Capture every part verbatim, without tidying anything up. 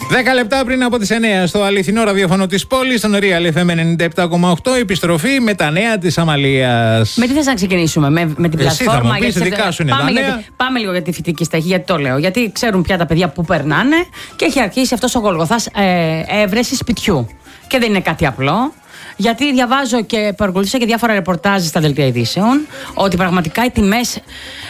δέκα λεπτά πριν από τις εννιά στο αληθινό ραδιόφωνο της πόλης, στον Real εφ εμ ενενήντα επτά κόμμα οκτώ, επιστροφή με τα νέα της Αμαλίας. Με τι θες να ξεκινήσουμε, με, με την Εσύ πλατφόρμα? θα μου πεις, δικά σου είναι πάμε, τα νέα. γιατί, πάμε λίγο για τη φοιτητική στέγη, γιατί το λέω. Γιατί ξέρουν πια τα παιδιά που περνάνε και έχει αρχίσει αυτός ο γολγοθάς ε, έβρεση σπιτιού. Και δεν είναι κάτι απλό. Γιατί διαβάζω και παρακολουθήσα και διάφορα ρεπορτάζ στα δελτία ειδήσεων ότι πραγματικά οι τιμές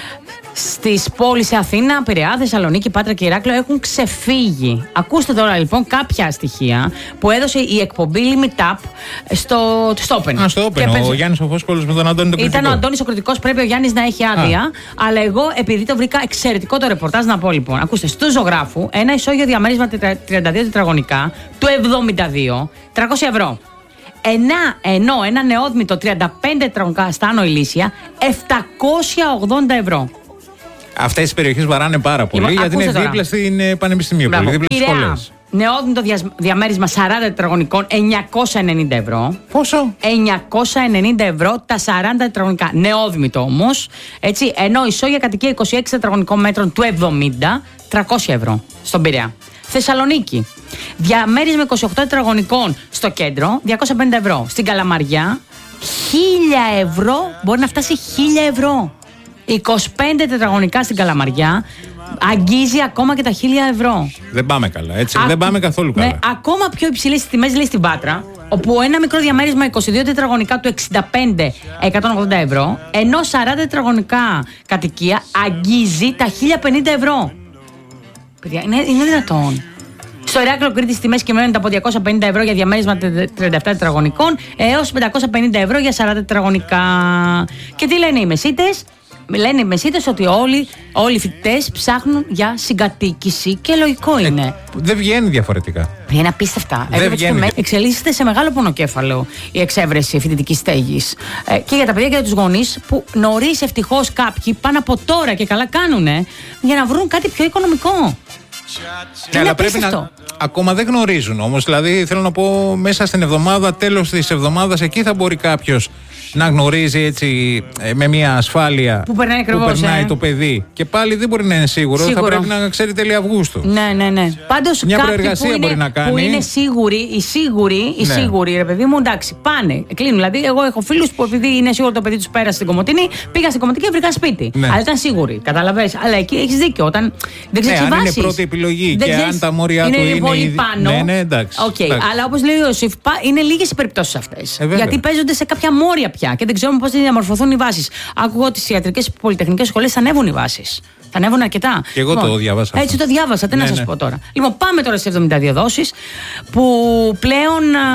στις πόλεις σε Αθήνα, Πειραιά, Θεσσαλονίκη, Πάτρα και Ηράκλειο έχουν ξεφύγει. Ακούστε τώρα λοιπόν κάποια στοιχεία που έδωσε η εκπομπή Limit Up στο, στο Open. Α, στο Open. Ο πες... Γιάννης ο Φόσκολος με τον Αντώνη τον Κριτικό. Ήταν ο Αντώνης ο Κριτικός, πρέπει ο Γιάννης να έχει άδεια. Α. Αλλά εγώ, επειδή το βρήκα εξαιρετικό το ρεπορτάζ, να πω λοιπόν. Ακούστε, στο Ζωγράφου, ένα ισόγειο διαμέρισμα τριάντα δύο τετραγωνικά του εβδομήντα δύο, τριακόσια ευρώ. Ένα, ενώ ένα νεόδμητο τριάντα πέντε τετραγωνικά στα Άνω Ηλίσια, επτακόσια ογδόντα ευρώ. Αυτές τις περιοχές βαράνε πάρα πολύ, λοιπόν, γιατί είναι δίπλα στην Πανεπιστημίου. Πολύ δίπλα στις σχολές. Νεόδμητο διαμέρισμα σαράντα τετραγωνικών, εννιακόσια ενενήντα ευρώ. Πόσο? εννιακόσια ενενήντα ευρώ τα σαράντα τετραγωνικά. Νεόδμητο όμως. Έτσι, ενώ ισόγεια κατοικία είκοσι έξι τετραγωνικών μέτρων του εβδομήντα, τριακόσια ευρώ στον Πειραιά. Θεσσαλονίκη. Διαμέρισμα είκοσι οκτώ τετραγωνικών στο κέντρο, διακόσια πενήντα ευρώ. Στην Καλαμαριά, χίλια ευρώ, μπορεί να φτάσει χίλια ευρώ. είκοσι πέντε τετραγωνικά στην Καλαμαριά, αγγίζει ακόμα και τα χίλια ευρώ. Δεν πάμε καλά, έτσι. Α, δεν πάμε καθόλου καλά. Ναι, ακόμα πιο υψηλές τιμές λέει στην Πάτρα, όπου ένα μικρό διαμέρισμα είκοσι δύο τετραγωνικά του εξήντα πέντε εκατόν ογδόντα ευρώ, ενώ σαράντα τετραγωνικά κατοικία αγγίζει τα χίλια πενήντα ευρώ. Παιδιά, είναι, είναι δυνατόν. Στο Ηράκλειο Κρήτης τιμές κυμαίνονται από διακόσια πενήντα ευρώ για διαμέρισμα τριάντα επτά τετραγωνικών έως πεντακόσια πενήντα ευρώ για σαράντα τετραγωνικά. Και τι λένε οι μεσίτες? Λένε οι μεσίτες ότι όλοι, όλοι οι φοιτητές ψάχνουν για συγκατοίκηση και λογικό είναι. Ε, δεν βγαίνει διαφορετικά. Είναι απίστευτα. Δεν βγαίνει. Εξελίσσεται σε μεγάλο πονοκέφαλο η εξέβρεση φοιτητικής στέγης. Ε, και για τα παιδιά και για τους γονείς που νωρίς ευτυχώς κάποιοι πάνε από τώρα και καλά κάνουνε για να βρουν κάτι πιο οικονομικό. Ναι, αλλά πρέπει να. Ακόμα δεν γνωρίζουν όμως. Δηλαδή, θέλω να πω, μέσα στην εβδομάδα, τέλος της εβδομάδας, εκεί θα μπορεί κάποιος να γνωρίζει έτσι με μια ασφάλεια που περνάει, ακριβώς, που περνάει ε. το παιδί. Και πάλι δεν μπορεί να είναι σίγουρο. Σίγουρο. Θα πρέπει να ξέρει τέλη Αυγούστου. Ναι, ναι, ναι. Πάντως μια προεργασία που μπορεί είναι, να κάνει. Που είναι σίγουροι, οι σίγουροι, οι ναι. σίγουροι, ρε παιδί μου, εντάξει, πάνε. Κλείνουν. Δηλαδή, εγώ έχω φίλους που επειδή είναι σίγουρο το παιδί τους πέρασε στην Κομοτηνή, πήγα στην Κομοτηνή και βρήκα σπίτι. Ναι. Αλλά ήταν σίγουροι. Καταλαβες. Αλλά εκεί έχεις δίκιο. Όταν δεν ξέρεις ναι, τι αν βάσεις. Είναι πρώτη επιλογή δεν και ξέρεις, αν τα μόρια είναι του είναι. πολύ ήδη... πάνω. Ναι, ναι, εντάξει. Okay. εντάξει. Αλλά όπως λέει ο Ιωσήφ, είναι λίγες οι περιπτώσεις αυτές. Ε, γιατί παίζονται σε κάποια μόρια πια και δεν ξέρουμε πώς θα διαμορφωθούν οι βάσεις. Άκουγα ότι στις ιατρικές πολυτεχνικές σχολές θα ανέβουν οι βάσεις. Θα ανέβουν αρκετά. Και εγώ λοιπόν, το διάβασα. Έτσι το διάβασα, τι ναι, να σας ναι. πω τώρα. Λοιπόν, πάμε τώρα στις εβδομήντα δύο δόσεις που πλέον α,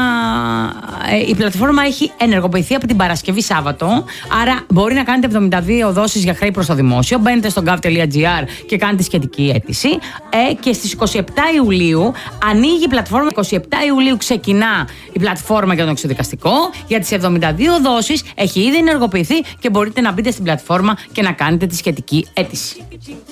ε, η πλατφόρμα έχει ενεργοποιηθεί από την Παρασκευή Σάββατο. Άρα μπορεί να κάνετε εβδομήντα δύο δόσεις για χρέη προς το δημόσιο. Μπαίνετε στο gov τελεία gr και κάνετε σχετική αίτηση. Ε, και στις είκοσι επτά Ιουλίου ανοίγει η πλατφόρμα. είκοσι επτά Ιουλίου ξεκινά η πλατφόρμα για τον εξωδικαστικό. Για τις εβδομήντα δύο δόσεις έχει ήδη ενεργοποιηθεί και μπορείτε να μπείτε στην πλατφόρμα και να κάνετε τη σχετική αίτηση.